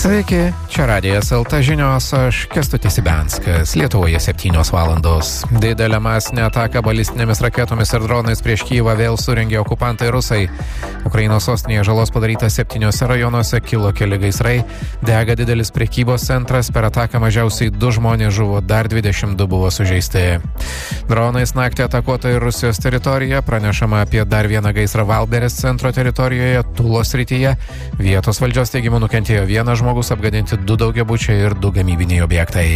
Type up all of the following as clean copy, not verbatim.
Sveiki, čia Radijas LT žinios, aš Kęstutis Ibianskas. Lietuvoje 7 valandos. Didelę masinę ataką balistinėmis raketomis ir dronais prieš Kyjivą vėl surengė okupantai rusai. Ukrainos sostinėje žalos padaryta 7 rajonuose, kilo keli gaisrai, dega didelis prekybos centras, per ataką mažiausiai 2 žmonės žuvo, dar 22 buvo sužeisti. Dronais naktį atakuota ir Rusijos teritorija, pranešama apie dar vieną gaisrą Valberės centro teritorijoje, Tulos srityje. Vietos valdžios teigimu nukentėjo vienas žmogus, apgadinti 2 daugiabučiai ir 2 gamybiniai objektai.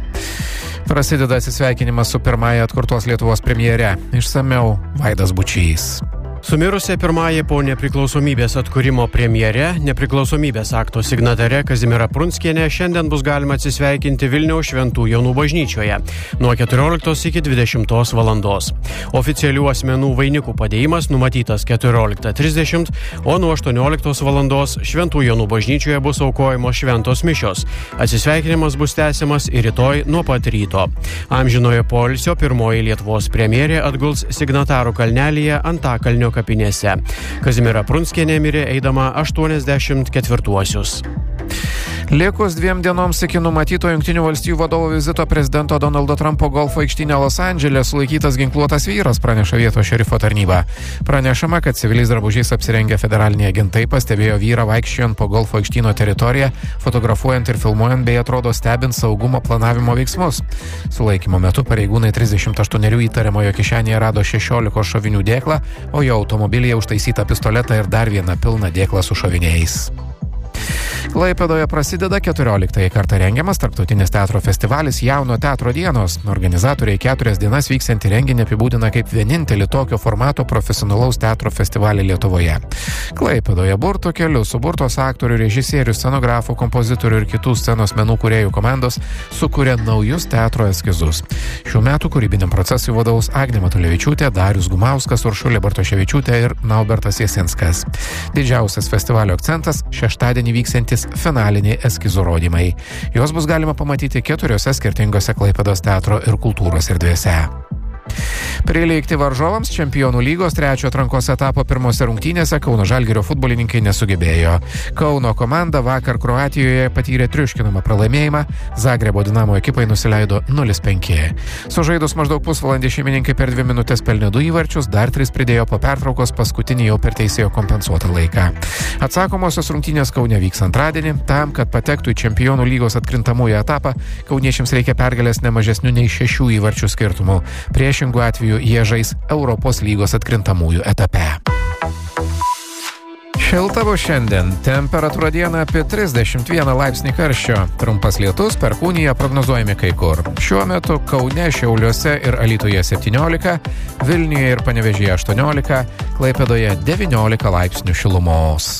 Prasideda atsisveikinimas su pirmąja atkurtos Lietuvos premjere. Išsamiau Vaidas Bučys. Sumirusia pirmąją po nepriklausomybės atkūrimo premjere, nepriklausomybės akto signatare Kazimiera Prunskienė šiandien bus galima atsisveikinti Vilniaus Šventų Jonų bažnyčioje nuo 14 iki 20 valandos. Oficialių asmenų vainikų padėjimas numatytas 14:30, o nuo 18 valandos Šventų Jonų bažnyčioje bus aukojamos šventos mišios. Atsisveikinimas bus tęsiamas ir rytoj nuo pat ryto. Amžinojo poilsio pirmoji Lietuvos premjerė atguls signatarų kalnelyje Antakalnio kapinėse. Kazimiera Prunskienė mirė eidama 84-uosius. Likus 2 dienoms iki numatyto Jungtinių valstijų vadovo vizito prezidento Donaldo Trumpo golfo aikštyne Los Andžele sulaikytas ginkluotas vyras, praneša vietos šerifo tarnyba. Pranešama, kad civiliais drabužiais apsirengę federaliniai agentai pastebėjo vyrą vaikščiojant po golfo aikštyno teritoriją, fotografuojant ir filmuojant bei atrodo stebint saugumo planavimo veiksmus. Sulaikymo metu pareigūnai 38 įtariamojo kišenėje rado 16 šovinių dėklą, o jo automobilyje užtaisytą pistoletą ir dar vieną pilną dėklą su šoviniais. Klaipėdoje prasideda 14 kartą rengiamas tarptautinis teatro festivalis Jauno teatro dienos. Organizatoriai 4 dienas vyksiantį renginį apibūdina kaip vienintelį tokio formato profesionalaus teatro festivalį Lietuvoje. Klaipėdoje burtų keliu suburtos aktorių, režisierių, scenografų, kompozitorių ir kitų scenos menų kūrėjų komandos sukūrė naujus teatro eskizus. Šių metų kūrybiniam procesui vadovaus Agnė Matulevičiūtė, Darius Gumauskas, Uršulė Bartoševičiūtė ir Naubertas Jasinskas. Didžiausias festivalio akcentas – šeštadienį vyksiantis finaliniai eskizų rodymai. Juos bus galima pamatyti 4 skirtingose Klaipėdos teatro ir kultūros erdvėse. Prileikti varžovams Čempionų lygos 3 atrankos etapo pirmose rungtynėse Kauno Žalgirio futbolininkai nesugebėjo. Kauno komanda vakar Kroatijoje patyrė triuškinamą pralaimėjimą, Zagrebo Dinamo ekipai nusileido 0-5. Sužaidus maždaug pusvalandį šeimininkai per 2 minutės pelnė 2 įvarčius, dar 3 pridėjo po pertraukos, paskutinį jau per teisėjo kompensuotą laiką. Atsakomosios rungtynės Kaune vyks antradienį. Tam, kad patektų į Čempionų lygos atkrintamųjų etapą, kauniečiams reikia pergalės ne mažesnių nei 6 įvarčių skirtumų. Priešingų atveju jie žais Europos lygos atkrintamųjų etape. Šilta bus šiandien. Temperatūra dieną apie 31 laipsnį karščio. Trumpas lietus, perkūnija prognozuojami kai kur. Šiuo metu Kaune, Šiauliuose ir Alytuje 17, Vilniuje ir Panevėžyje 18, Klaipėdoje 19 laipsnių šilumos.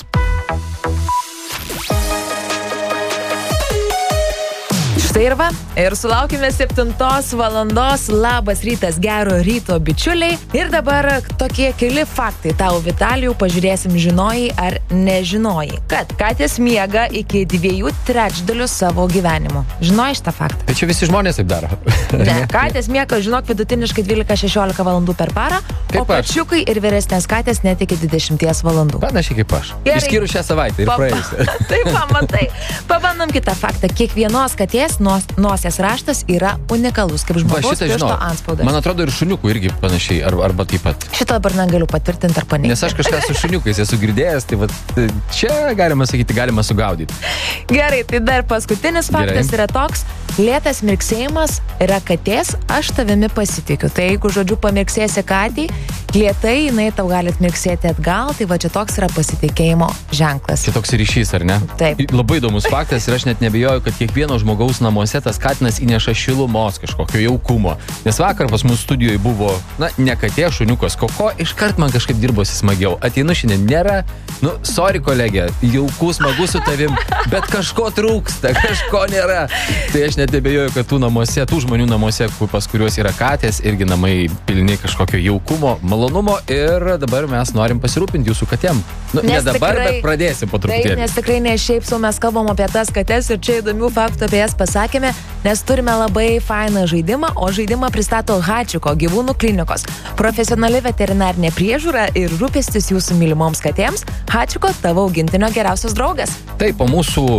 Štai ir va, ir sulaukime 7 valandos. Labas rytas, gero ryto bičiuliai. Ir dabar tokie keli faktai tau, Vitalijau, pažiūrėsim, žinojai ar nežinojai, kad katės miega iki 2/3 savo gyvenimo. Žinojai šitą faktą? Tai čia visi žmonės taip daro. Ne, katės miega, žinok, vidutiniškai 12-16 valandų per parą, Kaip o pačiukai ir vyresnės katės net iki 20 valandų. Panašiai kaip aš. Gerai. Išskyrus šią savaitę ir praėjusią. Taip, pamatai. Pabandom kitą faktą. Kiekvienos katės nosies raštas yra unikalus, kaip žmogaus piršto antspaudas. Man atrodo, ir šuniukų irgi panašiai, arba taip pat. Šitą dabar negaliu patvirtinti ar paneigti. Nes aš kažką su šuniukais esu girdėjęs, tai vat, čia galima sakyti, galima sugaudyti. Gerai, tai dar paskutinis faktas yra toks. Lėtas mirksėjimas yra katės, aš tavimi pasitikiu. Tai jeigu, žodžiu, pamirksėsi katį, lėtai jinai tau gali atmirksėti atgal, tai va čia toks yra pasitikėjimo ženklas. Čia toks ryšys, ar ne? Taip. Labai įdomus faktas ir aš net nebijoju, kad kiekvieno žmogaus namuose tas katinas įneša šilumos, kažkokio jaukumo. Nes vakar pas mūsų studijoje buvo, ne katė, šuniukas, Koko, iškart man kažkaip dirbosi smagiau. Ateinu šiandien, nėra, sorry kolegė, jauku, smagu su tavim, bet kažko trūksta, kažko nėra. Tai aš net nebejoju, kad tų žmonių namuose, pas kuriuos yra katės, irgi namai pilni kažkokio jaukumo, malonumo ir dabar mes norim pasirūpinti jūsų katėm. Ne dabar, bet pradėsim po truputėlį. Taip, nes tikrai ne šiaip sau mes kalbam apie tas katės ir čia įdomių faktų apie jas pasakėme, nes turime labai fainą žaidimą, o žaidimą pristato Hachiko gyvūnų klinikos. Profesionali veterinarinė priežiūra ir rūpestis jūsų mylimoms katėms. Hachiko, tavo augintinio geriausias draugas. Taip, po mūsų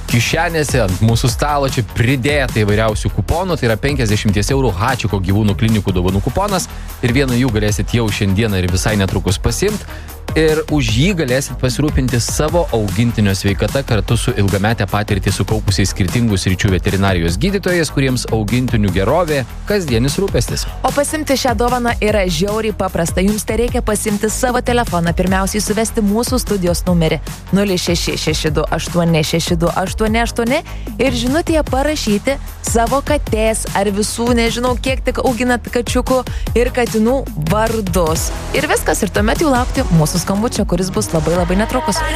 kišenėse, ant mūsų stalo čia pridėta įvairiausių kuponų, tai yra 50 eurų Hačiko gyvūnų klinikų dovanų kuponas ir vieną jų galėsit jau šiandieną ir visai netrukus pasimti. Ir už jį galėsit pasirūpinti savo augintinio sveikata kartu su ilgametę patirtį sukaupusiais skirtingų sričių veterinarijos gydytojais, kuriems augintinių gerovė kasdienis rūpestis. O pasimti šią dovaną yra žiauriai paprasta. Jums tai reikia pasimti savo telefoną. Pirmiausiai suvesti mūsų studijos numerį 0662862888 ir žinutėje parašyti savo katės ar visų, nežinau, kiek tik auginat kačiukų ir katinų vardus. Ir viskas, ir tuomet jau laukti mūsų skambučio, kuris bus labai netrukus.